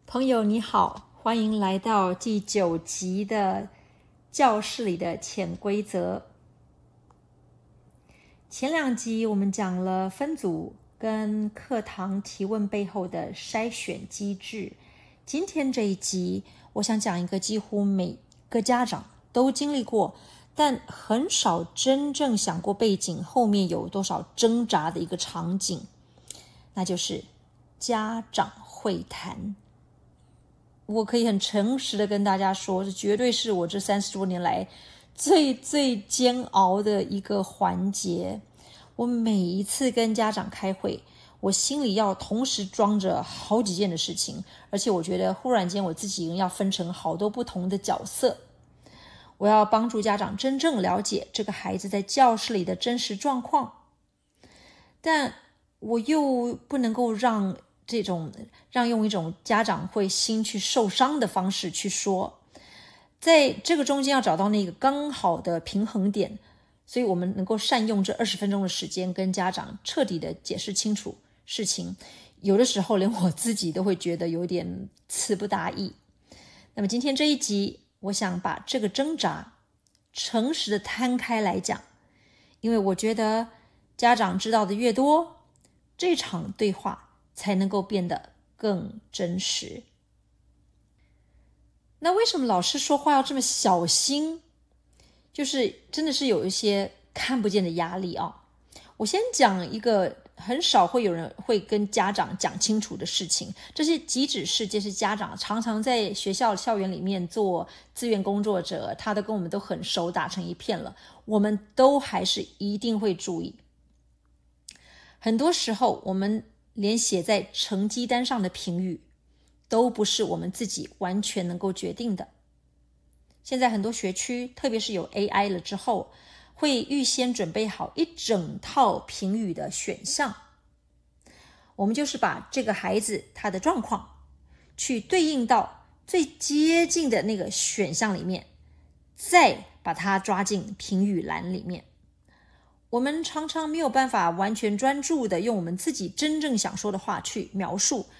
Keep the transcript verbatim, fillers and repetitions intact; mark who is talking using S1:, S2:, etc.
S1: 朋友你好，欢迎来到第九集的教室里的潜规则。前两集我们讲了分组跟课堂提问背后的筛选机制，今天这一集我想讲一个几乎每个家长都经历过，但很少真正想过背景后面有多少挣扎的一个场景，那就是家长会谈。我可以很诚实的跟大家说，这绝对是我这三十多年来最最煎熬的一个环节。我每一次跟家长开会，我心里要同时装着好几件的事情，而且我觉得忽然间我自己要分成好多不同的角色。我要帮助家长真正了解这个孩子在教室里的真实状况，但我又不能够让这种让用一种家长会心去受伤的方式去说，在这个中间要找到那个刚好的平衡点，所以我们能够善用这二十分钟的时间跟家长彻底的解释清楚事情，有的时候连我自己都会觉得有点词不达意。那么今天这一集，我想把这个挣扎诚实的摊开来讲，因为我觉得家长知道的越多，这场对话才能够变得更真实。那为什么老师说话要这么小心？就是真的是有一些看不见的压力啊。我先讲一个很少会有人会跟家长讲清楚的事情，这些即使是这些家长常常在学校校园里面做志愿工作者，他都跟我们都很熟，打成一片了，我们都还是一定会注意。很多时候我们连写在成绩单上的评语都不是我们自己完全能够决定的。现在很多学区，特别是有 A I 了之后，会预先准备好一整套评语的选项。我们就是把这个孩子他的状况去对应到最接近的那个选项里面，再把它抓进评语栏里面。我们常常没有办法完全专注的用我们自己真正想说的话去描述